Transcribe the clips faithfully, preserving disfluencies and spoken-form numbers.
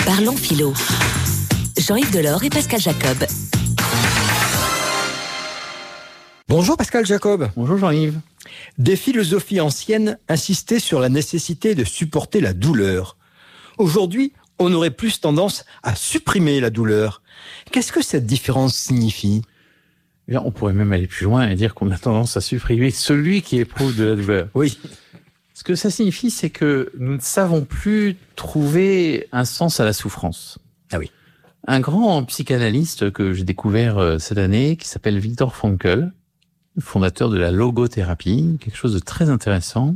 Parlons philo. Jean-Yves Delors et Pascal Jacob. Bonjour Pascal Jacob. Bonjour Jean-Yves. Des philosophies anciennes insistaient sur la nécessité de supporter la douleur. Aujourd'hui, on aurait plus tendance à supprimer la douleur. Qu'est-ce que cette différence signifie ? Eh bien, on pourrait même aller plus loin et dire qu'on a tendance à supprimer celui qui éprouve de la douleur. Oui. Ce que ça signifie, c'est que nous ne savons plus trouver un sens à la souffrance. Ah oui. Un grand psychanalyste que j'ai découvert cette année, qui s'appelle Viktor Frankl, fondateur de la logothérapie, quelque chose de très intéressant,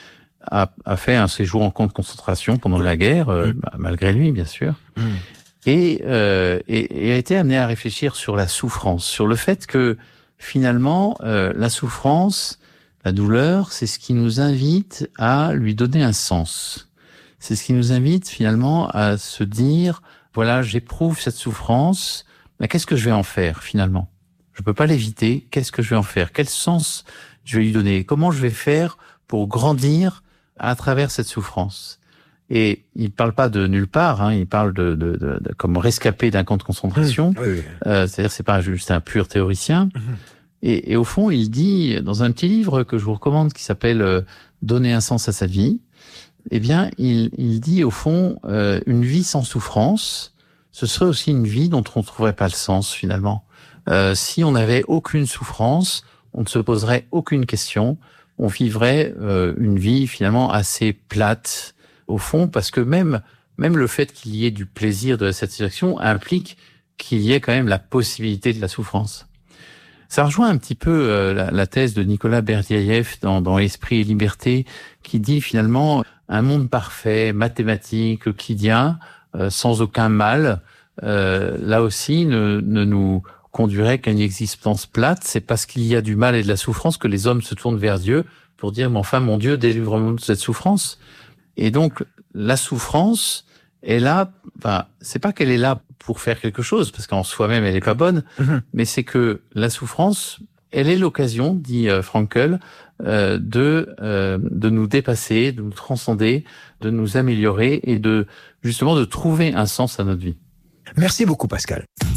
a, a fait un séjour en camp de concentration pendant la guerre, mmh. euh, malgré lui, bien sûr, mmh. et, euh, et, et a été amené à réfléchir sur la souffrance, sur le fait que, finalement, euh, la souffrance, la douleur, c'est ce qui nous invite à lui donner un sens. C'est ce qui nous invite, finalement, à se dire, voilà, j'éprouve cette souffrance, mais qu'est-ce que je vais en faire, finalement ? Je peux pas l'éviter. Qu'est-ce que je vais en faire ? Quel sens je vais lui donner ? Comment je vais faire pour grandir à travers cette souffrance ? Et il parle pas de nulle part. Hein, il parle de, de, de, de comme rescapé d'un camp de concentration. Mmh, oui, oui. Euh, c'est-à-dire, c'est pas juste un pur théoricien. Mmh. Et, et au fond, il dit dans un petit livre que je vous recommande qui s'appelle euh, Donner un sens à sa vie. Eh bien, il, il dit au fond, euh, une vie sans souffrance, ce serait aussi une vie dont on ne trouverait pas le sens finalement. Euh, si on n'avait aucune souffrance, on ne se poserait aucune question, on vivrait euh, une vie finalement assez plate au fond, parce que même même le fait qu'il y ait du plaisir, de la satisfaction, implique qu'il y ait quand même la possibilité de la souffrance. Ça rejoint un petit peu euh, la, la thèse de Nicolas Berdyaev dans, dans Esprit et Liberté, qui dit finalement un monde parfait, mathématique, euclidien, euh, sans aucun mal, euh, là aussi ne, ne nous conduirait qu'à une existence plate. C'est parce qu'il y a du mal et de la souffrance que les hommes se tournent vers Dieu pour dire, mais enfin, mon Dieu, délivre-moi de cette souffrance. Et donc, la souffrance est là, enfin, c'est pas qu'elle est là pour faire quelque chose, parce qu'en soi-même, elle est pas bonne, mmh. mais c'est que la souffrance, elle est l'occasion, dit euh, Frankl, euh, de, euh, de nous dépasser, de nous transcender, de nous améliorer et de, justement, de trouver un sens à notre vie. Merci beaucoup, Pascal.